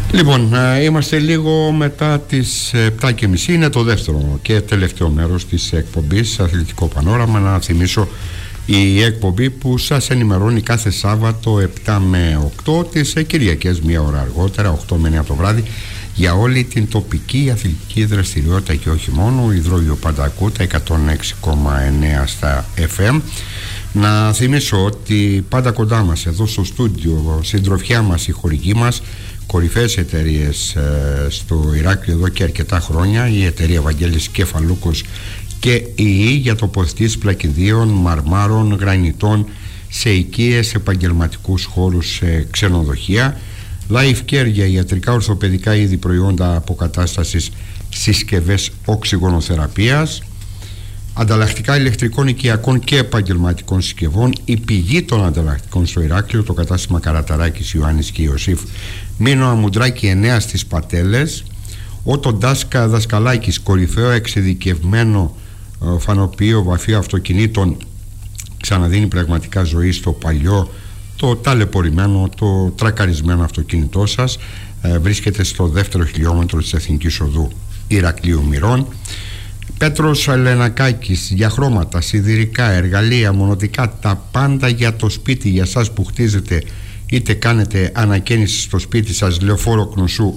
Λοιπόν, είμαστε λίγο μετά τις 7:30. Είναι το δεύτερο και τελευταίο μέρος της εκπομπής Αθλητικό Πανόραμα. Να θυμίσω, η εκπομπή που σας ενημερώνει κάθε Σάββατο 7 με 8, τις Κυριακές μία ώρα αργότερα, 8 με 9 το βράδυ, για όλη την τοπική αθλητική δραστηριότητα και όχι μόνο. Υδρόβιο πάντα ακούτε, 106,9 στα FM. Να θυμίσω ότι πάντα κοντά μας εδώ στο στούντιο, συντροφιά μας, η χορηγή μας, κορυφαίες εταιρείες στο Ηράκλειο εδώ και αρκετά χρόνια, η εταιρεία Βαγγέλης Κεφαλούκος και η για τοποθετήσεις πλακιδίων, μαρμάρων, γρανιτών σε οικίες, επαγγελματικούς χώρους, σε ξενοδοχεία, Life Care για ιατρικά ορθοπαιδικά είδη, προϊόντα αποκατάστασης, συσκευές οξυγονοθεραπείας, ανταλλακτικά ηλεκτρικών, οικιακών και επαγγελματικών συσκευών, η πηγή των ανταλλακτικών στο Ηράκλειο, το κατάστημα Καραταράκης, Ιωάννης και Ιωσήφ, Μήνο Αμουντράκη 9 στις Πατέλες, Ότο Ντάσκα Δασκαλάκης, κορυφαίο εξειδικευμένο φανοποιείο βαφείο αυτοκινήτων, ξαναδίνει πραγματικά ζωή στο παλιό, το ταλαιπωρημένο, το τρακαρισμένο αυτοκίνητό σας. Βρίσκεται στο δεύτερο χιλιόμετρο της Εθνικής Οδού Ηρακλείου Μυρών. Πέτρος Λενακάκης, για χρώματα, σιδηρικά, εργαλεία, μονοτικά, τα πάντα για το σπίτι, για σας που χτίζετε είτε κάνετε ανακαίνιση στο σπίτι σας. Λεωφόρο Κνουσού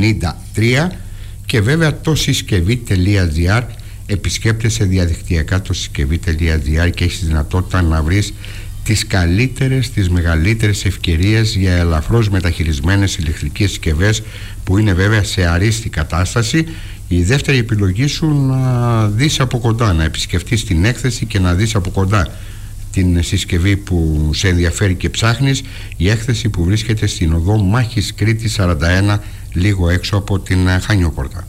93. Και βέβαια το συσκευή.gr. Επισκέπτεσαι διαδικτυακά το συσκευή.gr και έχεις δυνατότητα να βρεις τις καλύτερες, τις μεγαλύτερες ευκαιρίες για ελαφρώς μεταχειρισμένες ηλεκτρικές συσκευές, που είναι βέβαια σε αρίστη κατάσταση. Η δεύτερη επιλογή σου να δεις από κοντά, να επισκεφτείς την έκθεση και να δεις από κοντά την συσκευή που σε ενδιαφέρει και ψάχνεις. Η έκθεση που βρίσκεται στην οδό Μάχης Κρήτης 41, λίγο έξω από την Χανιόπορτα.